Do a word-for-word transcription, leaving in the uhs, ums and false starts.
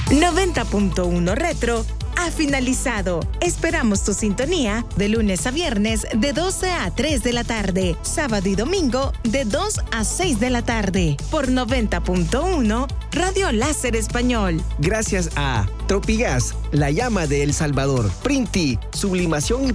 noventa punto uno Retro ha finalizado. Esperamos tu sintonía de lunes a viernes de doce a tres de la tarde, sábado y domingo de dos a seis de la tarde, por noventa punto uno Radio Láser Español. Gracias a Tropigas, la llama de El Salvador, Printi, sublimación y